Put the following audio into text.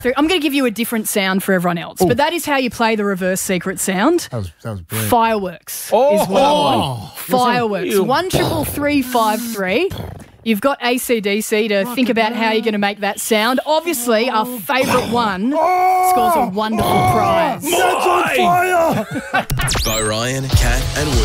I'm going to give you a different sound for everyone else, but that is how you play the reverse secret sound. That was brilliant. Fireworks is what I want. Fireworks. 13353. You've got ACDC to think about how you're going to make that sound. Obviously, our favourite one scores a wonderful prize. That's on fire! Bo Ryan, Kat and Woody.